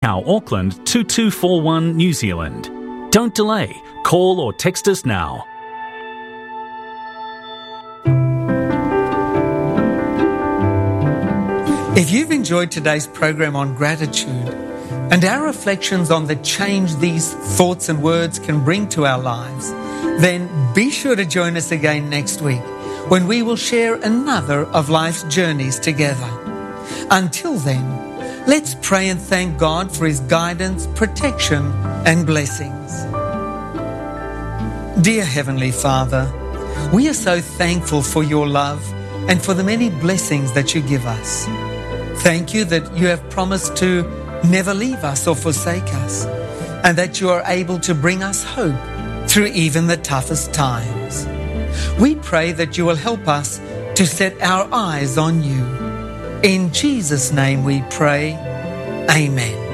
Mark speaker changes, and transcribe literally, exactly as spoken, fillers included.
Speaker 1: Our Auckland two two four one New Zealand. Don't delay. Call or text us now.
Speaker 2: If you've enjoyed today's program on gratitude and our reflections on the change these thoughts and words can bring to our lives, then be sure to join us again next week when we will share another of life's journeys together. Until then, let's pray and thank God for His guidance, protection and blessings. Dear Heavenly Father, we are so thankful for your love and for the many blessings that you give us. Thank you that you have promised to never leave us or forsake us, and that you are able to bring us hope through even the toughest times. We pray that you will help us to set our eyes on you. In Jesus' name we pray. Amen.